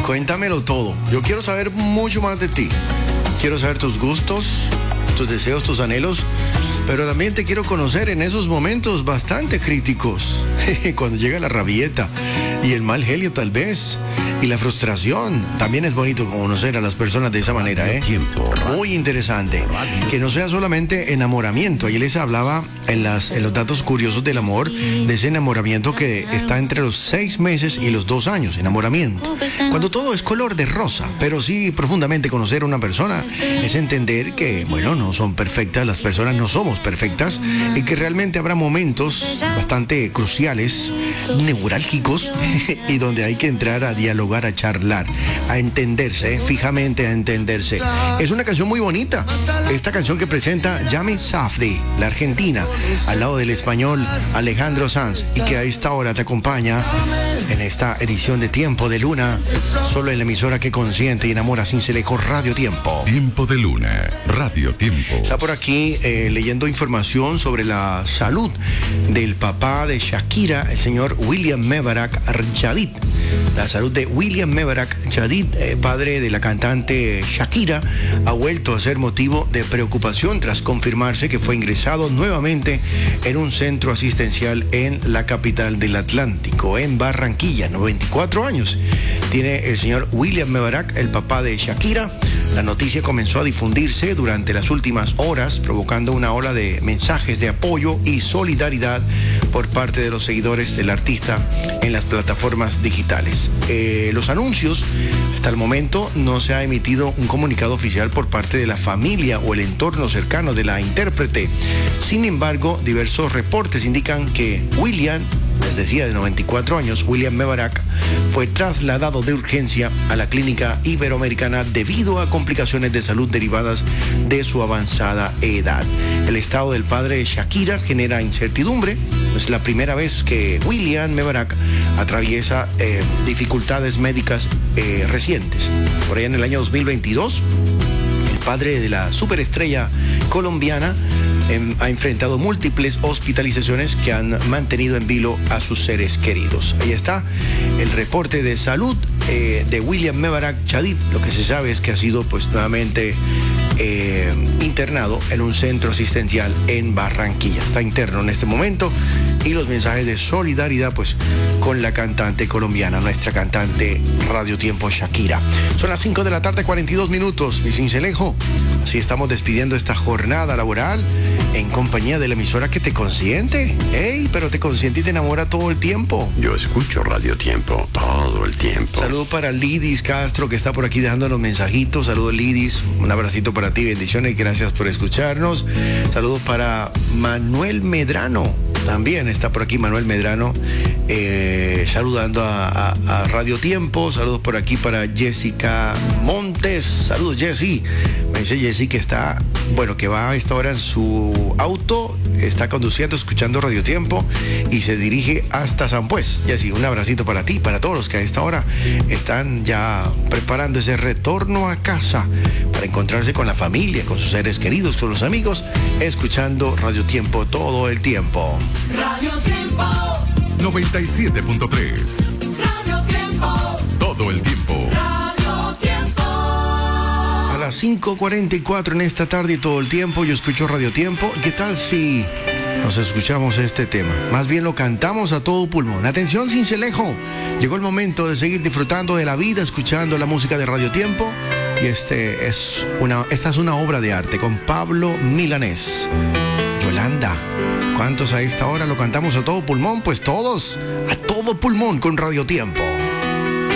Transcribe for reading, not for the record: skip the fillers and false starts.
Cuéntamelo todo. Yo quiero saber mucho más de ti. Quiero saber tus gustos, tus deseos, tus anhelos, pero también te quiero conocer en esos momentos bastante críticos, cuando llega la rabieta y el mal genio tal vez, y la frustración. También es bonito conocer a las personas de esa manera, ¿eh? Muy interesante. Que no sea solamente enamoramiento. Ayer les hablaba en los datos curiosos del amor, de ese enamoramiento que está entre los 6 meses y los 2 años, enamoramiento. Cuando todo es color de rosa, pero sí profundamente conocer a una persona es entender que, bueno, no son perfectas, las personas no somos perfectas, y que realmente habrá momentos bastante cruciales, neurálgicos, y donde hay que entrar a dialogar, a charlar, a entenderse, fijamente a entenderse. Es una canción muy bonita, esta canción que presenta Yami Safdie, la argentina, al lado del español Alejandro Sanz, y que a esta hora te acompaña en esta edición de Tiempo de Luna, solo en la emisora que consiente y enamora Sincelejo, Radio Tiempo. Tiempo de Luna, Radio Tiempo. Está por aquí leyendo información sobre la salud del papá de Shakira, el señor William Mebarak Chadid. La salud de William Mebarak Chadid, padre de la cantante Shakira, ha vuelto a ser motivo de preocupación tras confirmarse que fue ingresado nuevamente en un centro asistencial en la capital del Atlántico, en Barranquilla. 94 años tiene el señor William Mebarak, el papá de Shakira. La noticia comenzó a difundirse durante las últimas horas, provocando una ola de mensajes de apoyo y solidaridad por parte de los seguidores del artista en las plataformas digitales. Los anuncios, hasta el momento no se ha emitido un comunicado oficial por parte de la familia o el entorno cercano de la intérprete. Sin embargo, diversos reportes indican que William, les decía, de 94 años, William Mebarak, fue trasladado de urgencia a la clínica iberoamericana debido a complicaciones de salud derivadas de su avanzada edad. El estado del padre de Shakira genera incertidumbre. Es la primera vez que William Mebarak atraviesa dificultades médicas recientes. Por allá en el año 2022, el padre de la superestrella colombiana ha enfrentado múltiples hospitalizaciones que han mantenido en vilo a sus seres queridos. Ahí está el reporte de salud de William Mebarak Chadid. Lo que se sabe es que ha sido pues nuevamente internado en un centro asistencial en Barranquilla. Está interno en este momento, y los mensajes de solidaridad pues con la cantante colombiana, nuestra cantante Radio Tiempo Shakira. Son las 5 de la tarde, 42 minutos, mi Cincelejo. Así estamos despidiendo esta jornada laboral en compañía de la emisora que te consiente. ¡Ey! Pero te consiente y te enamora todo el tiempo. Yo escucho Radio Tiempo todo el tiempo. Saludo para Lidis Castro, que está por aquí dejándonos mensajitos. Saludos, Lidis. Un abracito para ti, bendiciones y gracias por escucharnos. Saludos para Manuel Medrano. También está por aquí Manuel Medrano, saludando a Radio Tiempo. Saludos por aquí para Jessica Montes. Saludos, Jessy. Me dice Jessy que está, bueno, que va a esta hora en su auto, está conduciendo, escuchando Radio Tiempo y se dirige hasta San Pues. Jessy, un abracito para ti, para todos los que a esta hora están ya preparando ese retorno a casa para encontrarse con la familia, con sus seres queridos, con los amigos, escuchando Radio Tiempo todo el tiempo. Radio Tiempo 97.3. Radio Tiempo Todo el tiempo. Radio Tiempo. A las 5:44 en esta tarde y todo el tiempo yo escucho Radio Tiempo. ¿Qué tal si nos escuchamos este tema? Más bien lo cantamos a todo pulmón. Atención, Cincelejo. Llegó el momento de seguir disfrutando de la vida, escuchando la música de Radio Tiempo. Y esta es una obra de arte con Pablo Milanés. Yolanda. ¿Cuántos a esta hora lo cantamos a todo pulmón? Pues todos, a todo pulmón con Radio Tiempo.